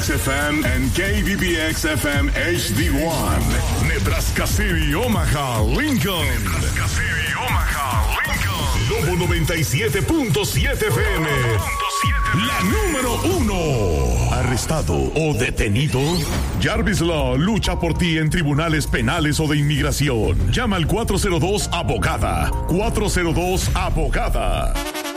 FM and KBBX FM HD1. Nebraska City, Omaha, Lincoln. Nebraska City, Omaha, Lincoln. Lobo 97.7 FM. La número 1. ¿Arrestado o detenido? Jarvis Law lucha por ti en tribunales penales o de inmigración. Llama al 402 Abogada. 402 Abogada.